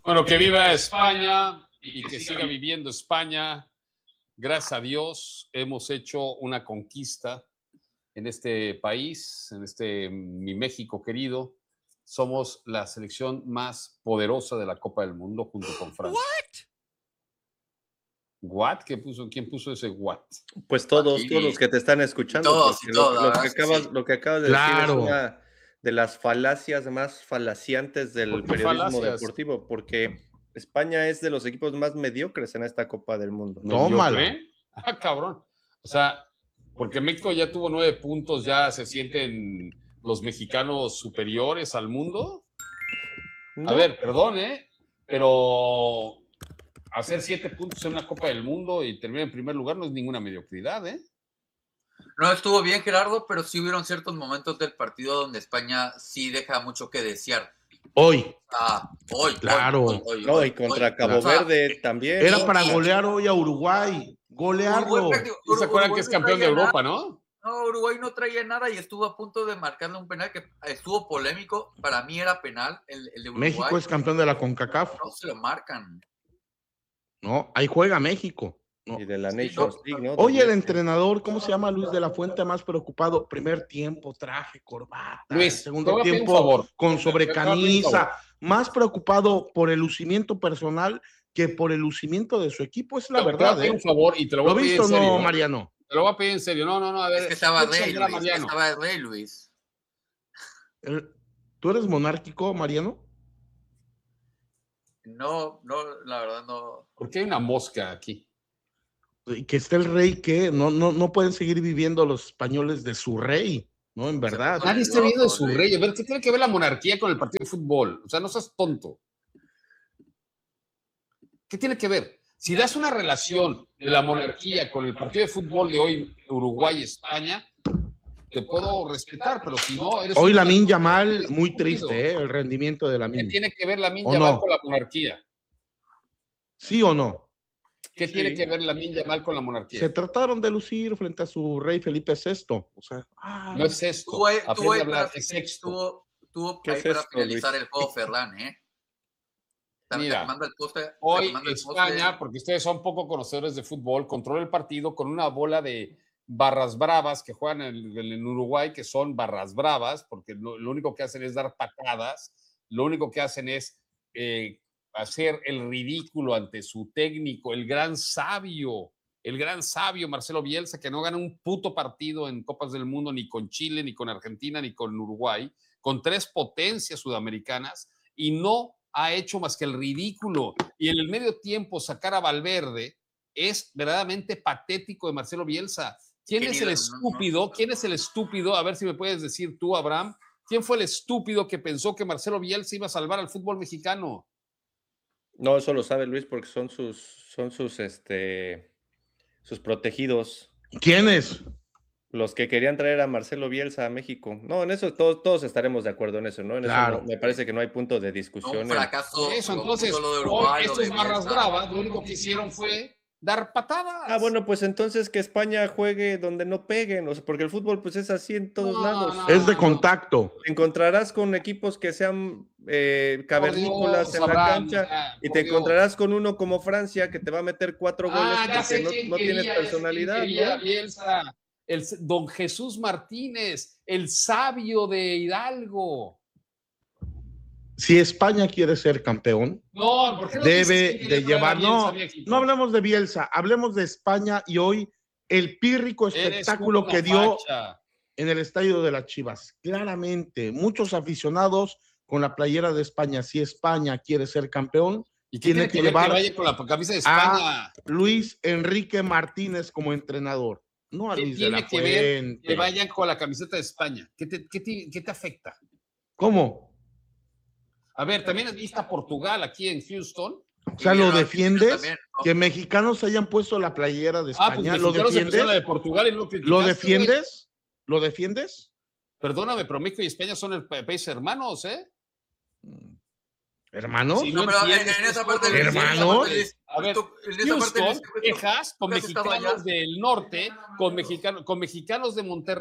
Bueno, que viva España y que siga viviendo España. Gracias a Dios hemos hecho una conquista en este país, en mi México querido. Somos la selección más poderosa de la Copa del Mundo junto con Francia. ¿What? ¿Quién puso ese what? Pues todos los que te están escuchando. Todos, Lo que acabas de decir es Claro. una de las falacias más falaciantes del ¿Por qué periodismo falacias? deportivo, porque España es de los equipos más mediocres en esta Copa del Mundo. Tómala. ¿Mediocre? Ah, cabrón. O sea, porque México ya tuvo 9 puntos, ¿ya se sienten los mexicanos superiores al mundo? No. A ver, perdón, pero hacer 7 puntos en una Copa del Mundo y terminar en primer lugar no es ninguna mediocridad, ¿eh? No estuvo bien, Gerardo, pero sí hubieron ciertos momentos del partido donde España sí deja mucho que desear. Hoy. Hoy. Claro. No, y contra Cabo Verde también. Era para golear hoy a Uruguay. Golearlo. ¿Y se acuerdan que es campeón de Europa, no? No, Uruguay no traía nada y estuvo a punto de marcarle un penal que estuvo polémico. Para mí era penal el de Uruguay. México es campeón de la CONCACAF. No se lo marcan. No, ahí juega México. No. Y de la Nations League, ¿no? Oye, el entrenador, ¿cómo se llama? Luis de la Fuente, más preocupado. Primer tiempo, traje, corbata. Luis, segundo te voy a pedir un tiempo, favor. con Te voy a pedir un sobrecamisa. favor. Más preocupado por el lucimiento personal que por el lucimiento de su equipo. Es la Te voy a verdad, pedir un favor y te lo voy ¿Lo a pedir viste en o serio. no, Mariano? Te lo voy a pedir en serio. No, a ver. Es que estaba escucha, Rey, mira, Luis. Mariano. Estaba Rey, Luis. ¿Tú eres monárquico, Mariano? No, la verdad no. ¿Por qué hay una mosca aquí? Y que esté el rey, que no pueden seguir viviendo los españoles de su rey, ¿no? En verdad. Nadie está viendo de su rey. A ver, ¿qué tiene que ver la monarquía con el partido de fútbol? O sea, no seas tonto. ¿Qué tiene que ver? Si das una relación de la monarquía con el partido de fútbol de hoy, Uruguay-España, te puedo respetar, pero si no... eres Hoy un Lamine estúpido. Yamal, muy triste, el rendimiento de ¿Qué Lamine. tiene que ver Lamine ¿O Yamal no? con la monarquía? ¿Sí o no? ¿Qué tiene que ver Lamine Yamal con la monarquía? Se trataron de lucir frente a su rey Felipe VI. O sea, no es esto. Tuvo Aprende ahí a hablar, para, es sexto. tuvo ¿Qué ahí es para esto, finalizar Luis? el juego Ferran, Mira, manda el poste, hoy te manda el España, poste. porque ustedes son poco conocedores de fútbol, controla el partido con una bola de barras bravas que juegan en Uruguay, que son barras bravas, porque lo único que hacen es dar patadas, lo único que hacen es hacer el ridículo ante su técnico, el gran sabio Marcelo Bielsa, que no gana un puto partido en Copas del Mundo, ni con Chile, ni con Argentina, ni con Uruguay, con 3 potencias sudamericanas, y no ha hecho más que el ridículo. Y en el medio tiempo sacar a Valverde es verdaderamente patético de Marcelo Bielsa. ¿Quién es el estúpido? ¿Quién es el estúpido? A ver si me puedes decir tú, Abraham. ¿Quién fue el estúpido que pensó que Marcelo Bielsa iba a salvar al fútbol mexicano? No, eso lo sabe Luis porque son sus protegidos. ¿quiénes? Los que querían traer a Marcelo Bielsa a México. No, en eso todos estaremos de acuerdo en eso, ¿no? En Claro. eso me parece que no hay punto de discusión. Un fracaso. Eso, entonces, lo de Uruguay, estos barras bravas, lo único que hicieron fue dar patadas. Bueno, pues entonces que España juegue donde no peguen, o sea, porque el fútbol pues es así en todos lados. Es de contacto. Te encontrarás con equipos que sean cavernícolas en la cancha y te encontrarás con uno como Francia que te va a meter 4 goles porque no tienes personalidad, ¿no? Bielsa, el don Jesús Martínez, el sabio de Hidalgo. Si España quiere ser campeón, no, ¿por qué no debe dices de llevar. No no hablemos de Bielsa, hablemos de España y hoy el pírrico espectáculo que dio en el estadio de las Chivas. Claramente, muchos aficionados con la playera de España. Si España quiere ser campeón, ¿y tiene que llevar que vaya con la camisa de España? A Luis Enrique Martínez como entrenador. No a Luis de la Fuente. Que vayan con la camiseta de España. ¿Qué te afecta? ¿Cómo? A ver, también está Portugal aquí en Houston. O sea, ¿lo defiendes? También, ¿no? Que mexicanos hayan puesto la playera de España. Pues ¿Lo defiendes? La de Portugal y no ¿Lo defiendes? ¿Lo defiendes? Perdóname, pero México y España son el país hermanos, ¿eh? ¿Hermanos? Sí, no, pero en esa parte ¿hermanos? A ver, Houston, Texas, con mexicanos del norte, con mexicanos de Monterrey,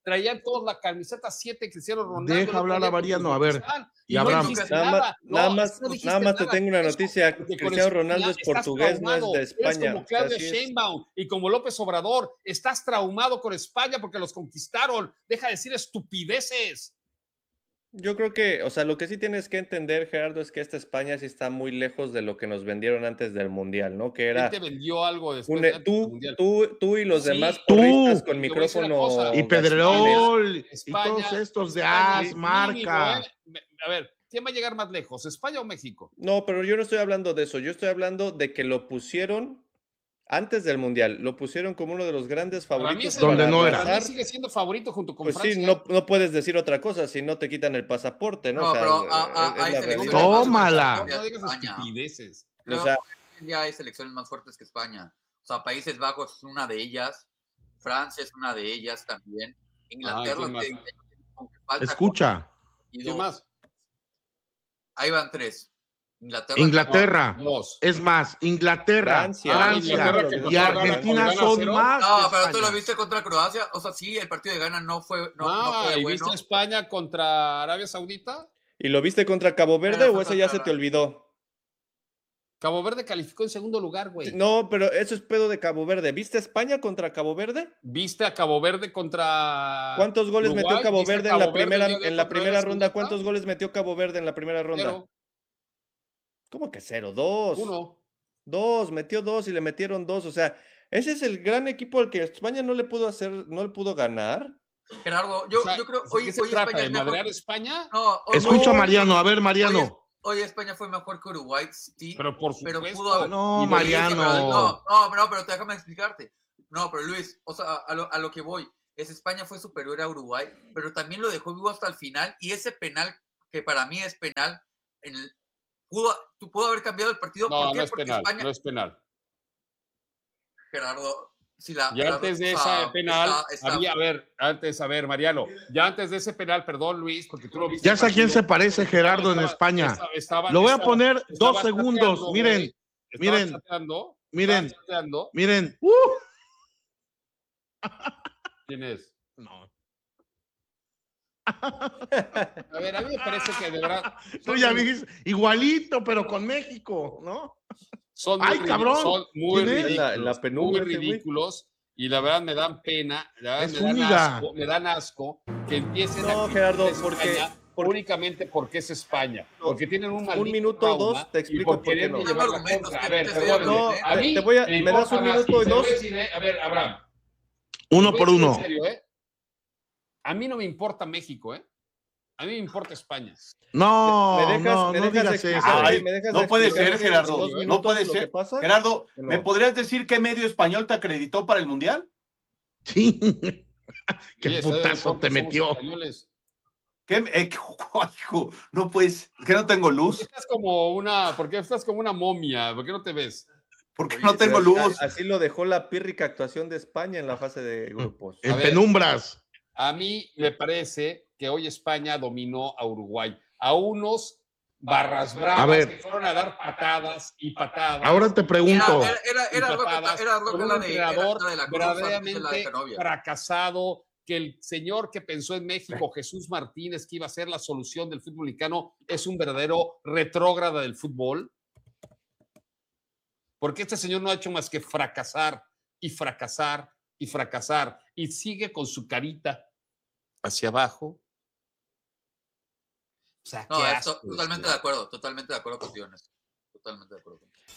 traían todos la camiseta 7 que hicieron Ronaldo. Deja hablar a Mariano, a ver. Y Abraham. Nada más te tengo una noticia. Cristiano Ronaldo es portugués, no es de España. Es como Claudia Sheinbaum y como López Obrador. Estás traumado con España porque los conquistaron. Deja de decir estupideces. Yo creo que, o sea, lo que sí tienes que entender, Gerardo, es que esta España sí está muy lejos de lo que nos vendieron antes del Mundial, ¿no? Que era... ¿Quién te vendió algo después del Mundial? Tú y los demás porristas con micrófono... Y Pedrerol, España, y todos estos de España, Marca. A ver, ¿quién va a llegar más lejos, España o México? No, pero yo no estoy hablando de eso. Yo estoy hablando de que lo pusieron antes del Mundial. Lo pusieron como uno de los grandes favoritos. Donde no era. Para mí sigue siendo favorito junto con Francia. Francia. Sí, no puedes decir otra cosa si no te quitan el pasaporte, ¿no? No, o sea, pero hay selecciones más tómala. fuertes No que digas España. estupideces. Creo O sea, que ya hay selecciones más fuertes que España. O sea, Países Bajos es una de ellas. Francia es una de ellas también. Inglaterra. ¿quién más? Aunque falta Escucha. y ¿Qué dos. más? Ahí van 3. Inglaterra. No, 2. Es más, Inglaterra, Francia, Inglaterra, que y Argentina gana son 0. más. No, que pero tú España. lo viste contra Croacia. O sea, sí, el partido de Ghana no fue, no fue ¿Y bueno. viste España contra Arabia Saudita? ¿y lo viste contra Cabo Verde Pero o ese ya se te olvidó? Cabo Verde calificó en segundo lugar, güey. No, pero eso es pedo de Cabo Verde. ¿Viste España contra Cabo Verde? ¿Viste a Cabo Verde contra ¿Cuántos goles Uruguay? metió Cabo ¿Viste a Verde Cabo en la primera, el día de en la contra primera Arabia ronda? Saudita? ¿Cuántos goles metió Cabo Verde en la primera ronda? 0. ¿Cómo que 0? 2. 1. 2, metió 2 y le metieron 2. O sea, ese es el gran equipo al que España no le pudo ganar. Gerardo, yo creo ¿De qué se trata? España ¿De es mejor. madrear España? No, Escucha a hoy- Mariano, a ver, Mariano. Hoy España fue mejor que Uruguay, sí. Pero por supuesto. pudo haber. No, y Mariano. Pero déjame explicarte. No, pero Luis, o sea, a lo que voy, es España fue superior a Uruguay, pero también lo dejó vivo hasta el final, y ese penal, que para mí es penal, pudo haber cambiado el partido. No, ¿Por qué? no es Porque penal, España, no es penal. Gerardo, Y antes de ese penal, a ver, Mariano, ya antes de ese penal, perdón, Luis, porque tú lo viste. Ya sé a quién se parece Gerardo en España. Lo voy a poner 2 segundos. Miren, miren. Miren. ¿Quién es? No. A ver, a mí me parece que de verdad. Tú ya viste, igualito, pero con México, ¿no? Son ¡Ay, cabrón! Son muy ¿Quién es? ridículos. La penumbra, muy ese güey. ridículos. Y la verdad me dan pena. La verdad Es única. me dan asco que empiecen No, a Gerardo, criticar porque- España únicamente porque es España. Porque tienen un maldito minuto o trauma dos, te y explico por qué quererme no. llevar la Argumentos contra. que A ver, te perdóname. no, A mí te voy a- me me das un importa más, minuto y te voy dos. a decir, a ver, Abraham. 1 Te por voy a decir 1. en serio, A mí no me importa México, A mí me importa España. No, ¿Me dejas no digas explicar? eso. Ay, ¿Me dejas no puede explicar ser, Gerardo, en 2 no minutos puede lo que ser. pasa? Gerardo, No. ¿me podrías decir qué medio español te acreditó para el Mundial? Sí. Qué Oye, putazo te somos metió. españoles. ¿Qué? Hijo, no puedes, que no tengo ¿Por qué luz, estás como una momia? ¿Por qué no te ves? porque Oye, no tengo pero luz. Así lo dejó la pírrica actuación de España en la fase de grupos. En A ver. penumbras. A mí me parece que hoy España dominó a Uruguay. A unos barras bravas A ver. que fueron a dar patadas y patadas. Ahora te pregunto. Era algo con que un la de entrenador la Cruz, antes de la de verdaderamente Canovia. fracasado, que el señor que pensó en México, Jesús Martínez, que iba a ser la solución del fútbol mexicano, es un verdadero retrógrada del fútbol. Porque este señor no ha hecho más que fracasar y fracasar y fracasar y sigue con su carita hacia abajo. O sea, No, qué esto, asco, totalmente de acuerdo contigo en eso. Totalmente de acuerdo contigo.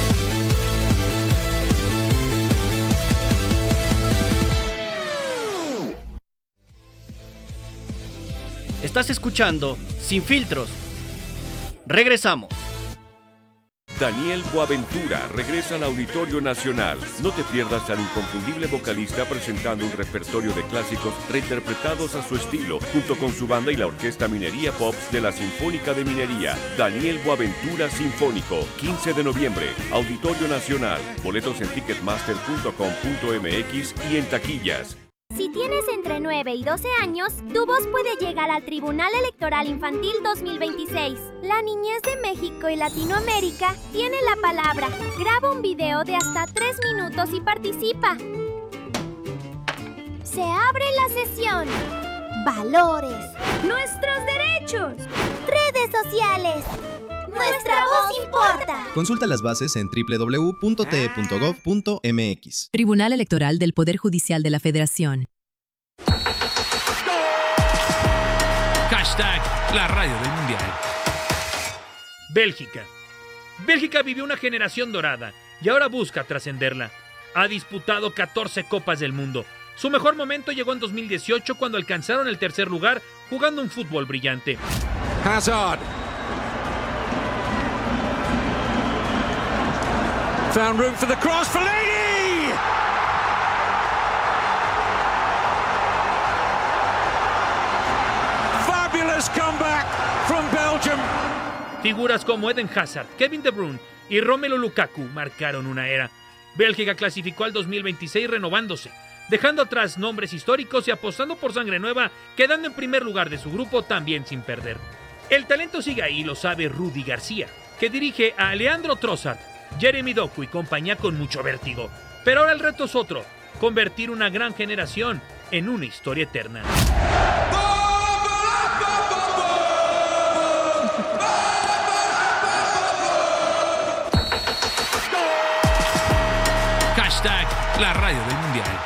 Estás escuchando Sin Filtros. Regresamos. Daniel Boaventura regresa al Auditorio Nacional. No te pierdas al inconfundible vocalista presentando un repertorio de clásicos reinterpretados a su estilo, junto con su banda y la Orquesta Minería Pops de la Sinfónica de Minería. Daniel Boaventura Sinfónico, 15 de noviembre, Auditorio Nacional. Boletos en ticketmaster.com.mx y en taquillas. Si tienes entre 9 y 12 años, tu voz puede llegar al Tribunal Electoral Infantil 2026. La niñez de México y Latinoamérica tiene la palabra. Graba un video de hasta 3 minutos y participa. Se abre la sesión. Valores. Nuestros derechos. Redes sociales. Nuestra voz importa. Consulta las bases en www.te.gov.mx. Tribunal Electoral del Poder Judicial de la Federación. Hashtag la radio del mundial. Bélgica. Bélgica vivió una generación dorada y ahora busca trascenderla. Ha disputado 14 Copas del Mundo. Su mejor momento llegó en 2018 cuando alcanzaron el tercer lugar jugando un fútbol brillante. Hazard. Found room for the cross for Lady! Fabulous comeback from Belgium. Figuras como Eden Hazard, Kevin De Bruyne y Romelu Lukaku marcaron una era. Bélgica clasificó al 2026 renovándose, dejando atrás nombres históricos y apostando por sangre nueva, quedando en primer lugar de su grupo también sin perder. El talento sigue ahí, lo sabe Rudy García, que dirige a Leandro Trossard, Jeremy Doku y compañía con mucho vértigo. Pero ahora el reto es otro, convertir una gran generación en una historia eterna. Hashtag la radio del mundial.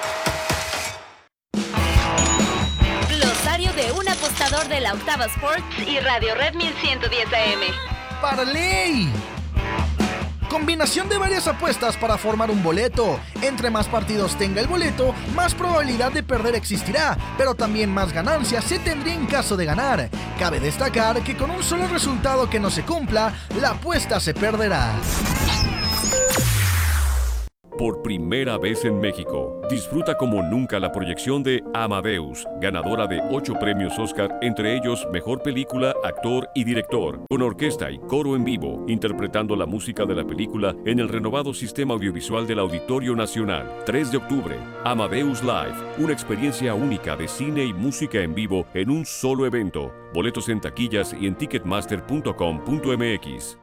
Glosario de un apostador de la Octava Sports y Radio Red 1110 AM. ¡Parley! Combinación de varias apuestas para formar un boleto. Entre más partidos tenga el boleto, más probabilidad de perder existirá, pero también más ganancias se tendría en caso de ganar. Cabe destacar que con un solo resultado que no se cumpla, la apuesta se perderá. Por primera vez en México, disfruta como nunca la proyección de Amadeus, ganadora de 8 premios Oscar, entre ellos Mejor Película, Actor y Director, con orquesta y coro en vivo, interpretando la música de la película en el renovado sistema audiovisual del Auditorio Nacional. 3 de octubre, Amadeus Live, una experiencia única de cine y música en vivo en un solo evento. Boletos en taquillas y en ticketmaster.com.mx.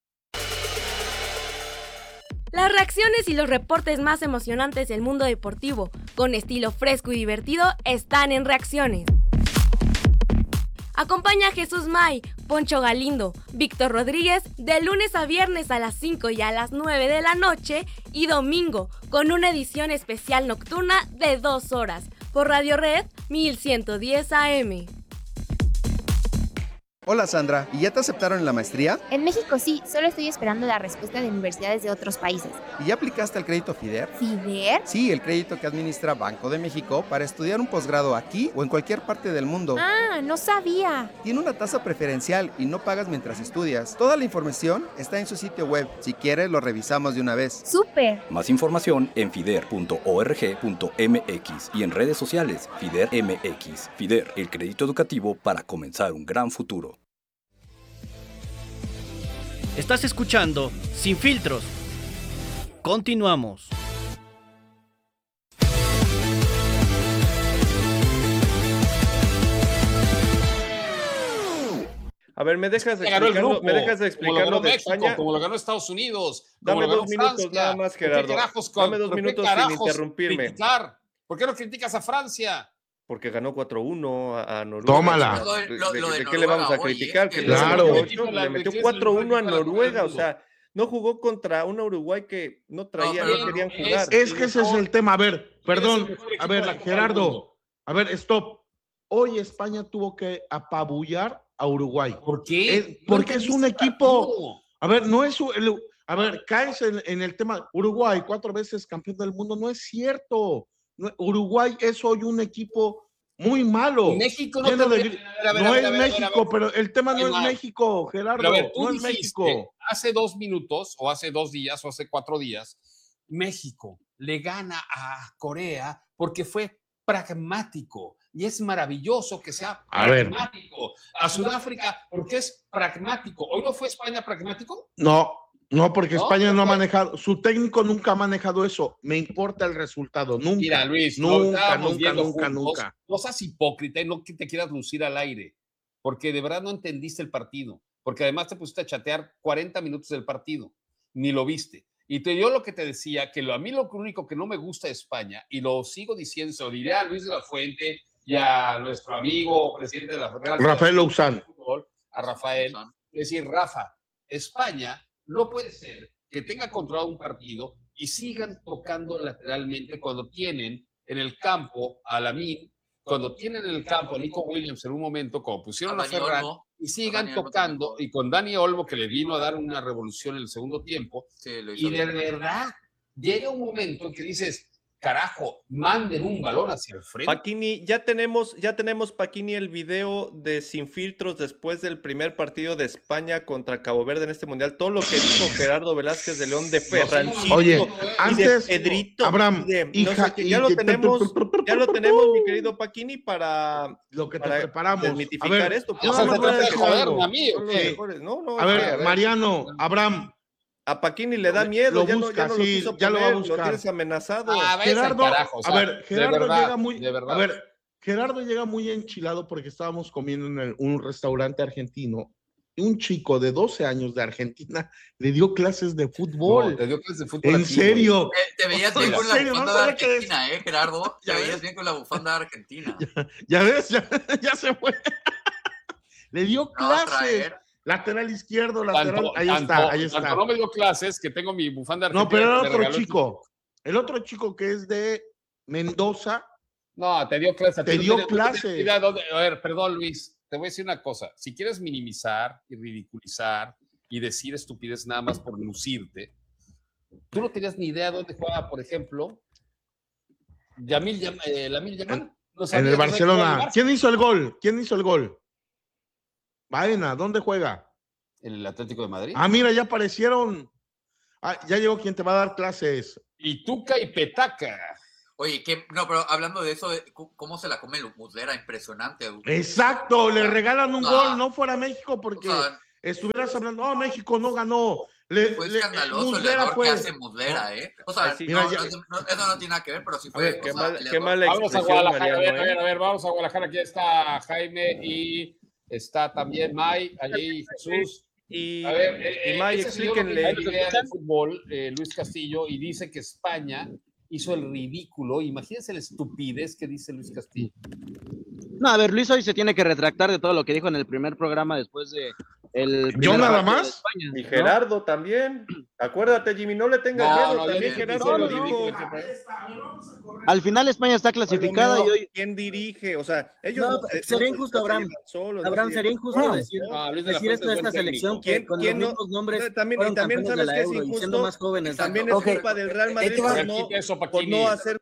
Las reacciones y los reportes más emocionantes del mundo deportivo, con estilo fresco y divertido, están en Reacciones. Acompaña a Jesús May, Poncho Galindo, Víctor Rodríguez de lunes a viernes a las 5 y a las 9 de la noche y domingo con una edición especial nocturna de 2 horas por Radio Red 1110 AM. Hola Sandra, ¿y ya te aceptaron en la maestría? En México sí, solo estoy esperando la respuesta de universidades de otros países. ¿Y ya aplicaste al crédito FIDER? ¿FIDER? Sí, el crédito que administra Banco de México para estudiar un posgrado aquí o en cualquier parte del mundo. Ah, no sabía. Tiene una tasa preferencial y no pagas mientras estudias. Toda la información está en su sitio web. Si quieres, lo revisamos de una vez. ¡Súper! Más información en fider.org.mx y en redes sociales FIDER MX. FIDER, el crédito educativo para comenzar un gran futuro. Estás escuchando Sin Filtros. Continuamos. A ver, ¿me dejas de explicarlo de México, España? como lo ganó Estados Unidos. Dame 2 minutos nada más, Gerardo. Dame 2 minutos sin interrumpirme. Criticar? ¿Por qué no criticas a Francia? Porque ganó 4-1 a Noruega. Tómala. ¿De qué le vamos a criticar? Que claro. Le metió 4-1 a Noruega, o sea, no jugó contra una Uruguay que no querían jugar. Es que ese es el tema. A ver, perdón. A ver, Gerardo. A ver, stop. Hoy España tuvo que apabullar a Uruguay. ¿Por qué? Porque es un equipo. A ver, no es. A ver, caes en el tema. Uruguay, 4 veces campeón del mundo. No es cierto. Uruguay es hoy un equipo muy malo. México no es México, pero el tema no es México, Gerardo. No es México. Hace 2 minutos, o hace 2 días, o hace 4 días, México le gana a Corea porque fue pragmático. Y es maravilloso que sea pragmático. A Sudáfrica, porque es pragmático. ¿Hoy no fue España pragmático? No, porque España no ha manejado, su técnico nunca ha manejado eso. Me importa el resultado, nunca. Mira, Luis, nunca. No seas hipócrita y no que te quieras lucir al aire, porque de verdad no entendiste el partido, porque además te pusiste a chatear 40 minutos del partido, ni lo viste. yo lo que te decía, que a mí lo único que no me gusta de España, y lo sigo diciendo, se lo diré a Luis de la Fuente y a nuestro amigo presidente de la Federación Rafael Louzán, a Rafael, es decir, Rafa, España no puede ser que tenga controlado un partido y sigan tocando lateralmente cuando tienen en el campo a Lamine, cuando tienen en el campo a Nico Williams en un momento, como pusieron a Ferran, y sigan tocando, y con Dani Olmo, que le vino a dar una revolución en el segundo tiempo, y de verdad llega un momento en que dices, carajo, manden un balón hacia el frente. Paquini, ya tenemos, Paquini, el video de Sin Filtros después del primer partido de España contra Cabo Verde en este mundial. Todo lo que dijo Gerardo Velázquez de León, de Ferrancito. Oye, antes, de Pedrito. Abraham, ya lo tenemos, mi querido Paquini, para lo que te preparamos. Desmitificar esto. A ver, Mariano, Abraham. A Paquini le da miedo, lo busca, no lo quiso poner, lo va a buscar. Lo tienes amenazado. Gerardo, carajo, o sea, Gerardo llega muy enchilado porque estábamos comiendo en un restaurante argentino y un chico de 12 años de Argentina le dio clases de fútbol. No, te dio clases de fútbol. ¿En serio? Te veías bien con la bufanda de Argentina, Gerardo. Te veías bien con la bufanda de Argentina. Ya ves, ya se fue. Le dio clases. Lateral izquierdo, lateral, ahí está. No me dio clases, que tengo mi bufanda argentina. No, pero era otro chico. El otro chico que es de Mendoza. No, te dio clases. Te dio clases. A ver, perdón, Luis, te voy a decir una cosa. Si quieres minimizar y ridiculizar y decir estupidez nada más por lucirte, tú no tenías ni idea dónde jugaba, por ejemplo, Lamine Yamal. En el Barcelona. ¿Quién hizo el gol? Baena, ¿dónde juega? En el Atlético de Madrid. Ah, mira, ya aparecieron. Ya llegó quien te va a dar clases. Y Tuca y Petaca. Oye, pero hablando de eso, ¿cómo se la come Muslera? Impresionante. Exacto, le regalan un gol, no fuera México, porque estuvieras hablando, México no ganó. Fue escandaloso el error que hace Muslera, O sea, eso no tiene nada que ver, pero sí fue. Qué mala vamos a Guadalajara, a ver, vamos a Guadalajara. Aquí está Jaime y está también May, allí Jesús. Y May, explíquenle. Hay idea de fútbol, Luis Castillo, y dice que España hizo el ridículo. Imagínense la estupidez que dice Luis Castillo. No, a ver, Luis hoy se tiene que retractar de todo lo que dijo en el primer programa después de ¿Yo nada más? España, y Gerardo también. Acuérdate, Jimmy, no le tengas miedo. También Gerardo lo dijo. Al final España está clasificada y hoy... ¿Quién dirige? O sea, ellos... sería injusto, Abraham. Abraham, sería injusto decir esto de esta selección que con los mismos nombres también sabes que es injusto, siendo más jóvenes. También es culpa del Real Madrid por no hacer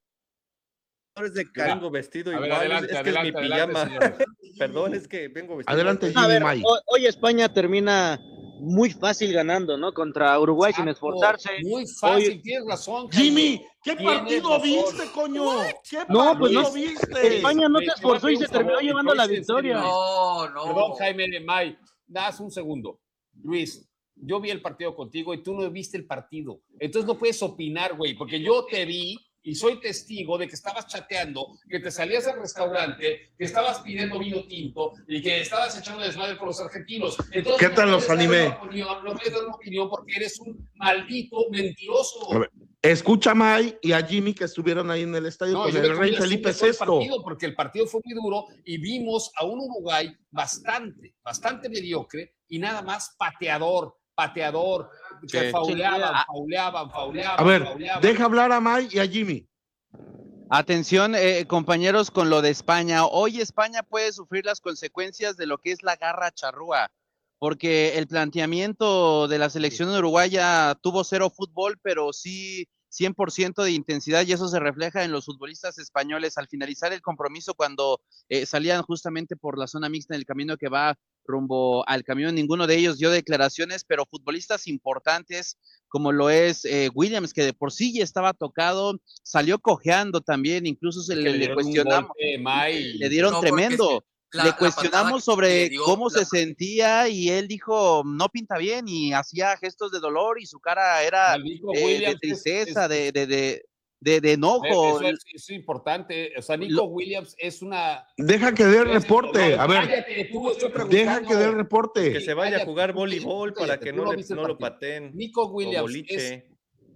de Caringo vestido igual. Adelante, es mi pijama. Perdón, es que vengo vestido. Adelante, Jimmy May. Hoy España termina muy fácil ganando, ¿no? Contra Uruguay sin esforzarse. Muy fácil, tienes razón. Jimmy, ¿qué partido viste, coño? No, pues no viste. España no se esforzó y se terminó llevando la victoria. No. Perdón, Jaime May, das un segundo. Luis, yo vi el partido contigo y tú no viste el partido. Entonces no puedes opinar, güey, porque yo te vi y soy testigo de que estabas chateando, que te salías al restaurante, que estabas pidiendo vino tinto y que estabas echando desmadre con los argentinos. Entonces, ¿qué tal los animé? No puedes dar una opinión porque eres un maldito mentiroso. A ver, escucha a May y a Jimmy que estuvieron ahí en el estadio con el Rey Felipe VI. Porque el partido fue muy duro y vimos a un Uruguay bastante mediocre y nada más pateador, que fauleaban. A ver, deja hablar a May y a Jimmy. Atención, compañeros, con lo de España. Hoy España puede sufrir las consecuencias de lo que es la garra charrúa, porque el planteamiento de la selección uruguaya tuvo 0 fútbol, pero sí 100% de intensidad, y eso se refleja en los futbolistas españoles al finalizar el compromiso cuando salían justamente por la zona mixta en el camino que va rumbo al camión. Ninguno de ellos dio declaraciones, pero futbolistas importantes como lo es Williams, que de por sí ya estaba tocado, salió cojeando también, incluso le cuestionamos, le dieron tremendo. Le cuestionamos sobre cómo se sentía y él dijo, no pinta bien, y hacía gestos de dolor y su cara era de tristeza, de enojo. Eso es importante. O sea, Nico Williams es una... Deja que dé el reporte. A ver, deja que dé el reporte. Que se vaya a jugar voleibol para que no lo pateen. Nico Williams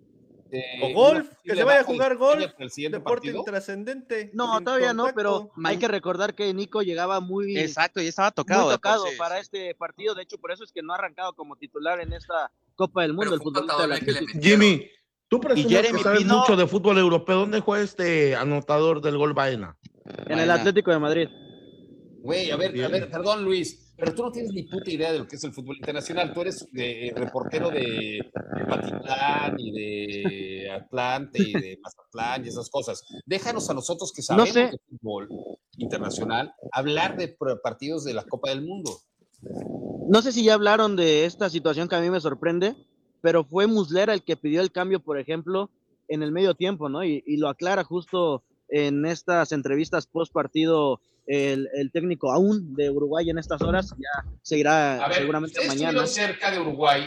O golf, que se vaya a jugar golf, deporte intrascendente. No, todavía no, pero hay que recordar que Nico llegaba muy... Exacto, y estaba tocado. Muy tocado para este partido, de hecho, por eso es que no ha arrancado como titular en esta Copa del Mundo, el futbolista del Atlético. Jimmy, tú presumes que sabes mucho de fútbol europeo. ¿Dónde juega este anotador del gol Baena? En el Atlético de Madrid. Güey, a ver, perdón, Luis, pero tú no tienes ni puta idea de lo que es el fútbol internacional. Tú eres reportero de Patitlán y de Atlante y de Mazatlán y esas cosas. Déjanos a nosotros que sabemos de fútbol internacional hablar de partidos de la Copa del Mundo. No sé si ya hablaron de esta situación que a mí me sorprende, pero fue Muslera el que pidió el cambio, por ejemplo, en el medio tiempo, ¿no? Y lo aclara justo en estas entrevistas post partido el técnico aún de Uruguay en estas horas, ya se irá seguramente mañana. Cerca de Uruguay,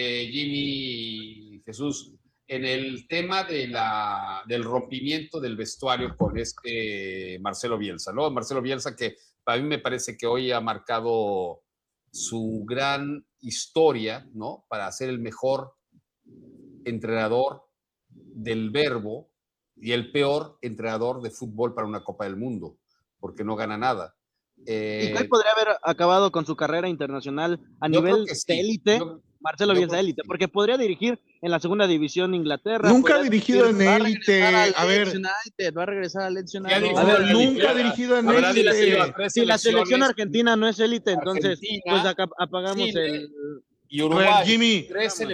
Jimmy Jesús, en el tema del rompimiento del vestuario con Marcelo Bielsa, ¿no? Marcelo Bielsa, que a mí me parece que hoy ha marcado su gran historia, ¿no? Para ser el mejor entrenador del verbo y el peor entrenador de fútbol para una Copa del Mundo, porque no gana nada. ¿Y cuál podría haber acabado con su carrera internacional a nivel de élite? Marcelo Bielsa élite, porque podría dirigir en la segunda división Inglaterra. Nunca ha dirigido en élite. A ver, va a regresar al Leeds United. A ver, nunca ha dirigido en élite. Si la selección argentina no es élite, entonces pues apagamos el... Y Uruguay, a ver, Jimmy,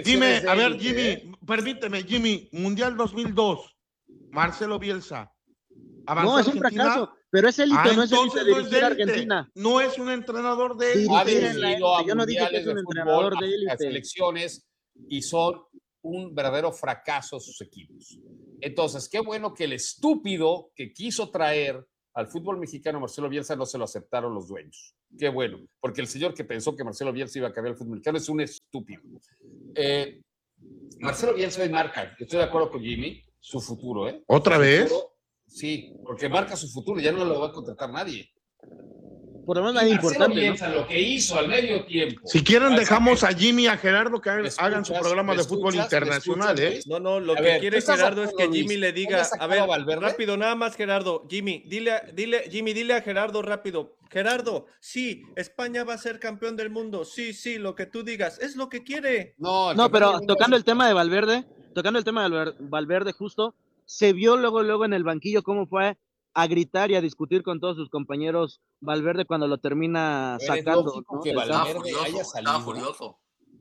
permíteme, Jimmy, Mundial 2002, Marcelo Bielsa. No, es un fracaso, pero es élite, no es élite dirigir a Argentina. No es un entrenador de élite. Ha dirigido a yo no dije que es un entrenador de élite. A selecciones y son un verdadero fracaso sus equipos. Entonces, qué bueno que el estúpido que quiso traer al fútbol mexicano Marcelo Bielsa no se lo aceptaron los dueños. Qué bueno, porque el señor que pensó que Marcelo Bielsa iba a cambiar el fútbol mexicano es un estúpido. Marcelo Bielsa hoy marca, estoy de acuerdo con Jimmy, su futuro. ¿Otra vez? Sí, porque marca su futuro, ya no lo va a contratar nadie. Por lo menos nada importante, Bielsa, ¿no? Lo que hizo al medio tiempo. Si quieren dejamos a Jimmy y a Gerardo que hagan su programa de fútbol internacional, No, lo que quiere Gerardo es que Jimmy le diga, a ver, rápido, nada más Gerardo, Jimmy, dile a Gerardo rápido. Gerardo, sí, España va a ser campeón del mundo, sí, lo que tú digas, es lo que quiere. No, pero tocando el tema de Valverde justo, se vio luego en el banquillo cómo fue a gritar y a discutir con todos sus compañeros Valverde cuando lo termina sacando, ¿no? Que Valverde haya salido. Furioso.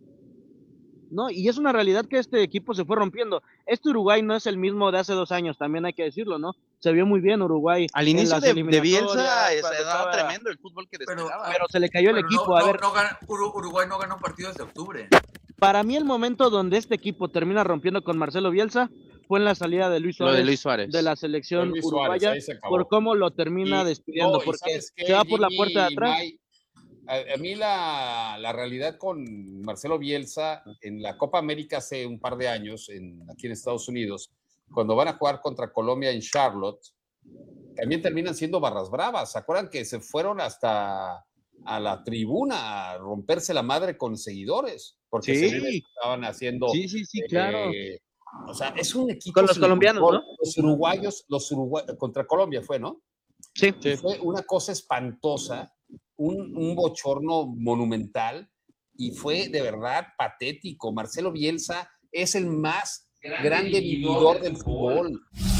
No, y es una realidad que este equipo se fue rompiendo. Este Uruguay no es el mismo de hace 2 años, también hay que decirlo, ¿no? Se vio muy bien Uruguay. Al inicio de Bielsa se daba tremendo el fútbol que desplegaba. Pero se le cayó el equipo. Uruguay no gana un partido desde octubre. Para mí el momento donde este equipo termina rompiendo con Marcelo Bielsa fue en la salida de Luis Suárez, de la selección uruguaya, por cómo lo termina despidiendo, porque se va por la puerta de atrás. A mí la realidad con Marcelo Bielsa en la Copa América hace un par de años, aquí en Estados Unidos, cuando van a jugar contra Colombia en Charlotte, también terminan siendo barras bravas. ¿Se acuerdan que se fueron hasta a la tribuna a romperse la madre con seguidores? Porque se estaban haciendo... Sí, claro. O sea, es un equipo... Con los colombianos, ¿no? Los uruguayos, contra Colombia fue, ¿no? Sí. Fue una cosa espantosa, un bochorno monumental, y fue de verdad patético. Marcelo Bielsa es el más grande vividor del fútbol.